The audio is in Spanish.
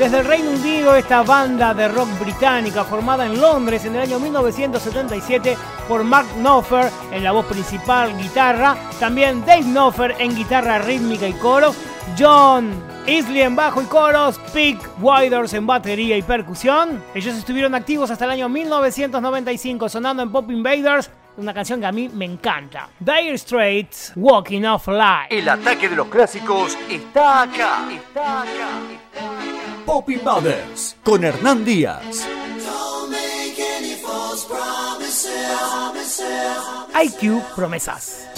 Desde el Reino Unido, esta banda de rock británica formada en Londres en el año 1977 por Mark Knopfler en la voz principal, guitarra, también Dave Knopfler en guitarra rítmica y coros, John Isley en bajo y coros, Pete Withers en batería y percusión. Ellos estuvieron activos hasta el año 1995 sonando en Pop Invaders, una canción que a mí me encanta. Dire Straits, Walking Off Life. El ataque de los clásicos está acá. Pop Invaders con Hernán Díaz. IQ Promesas.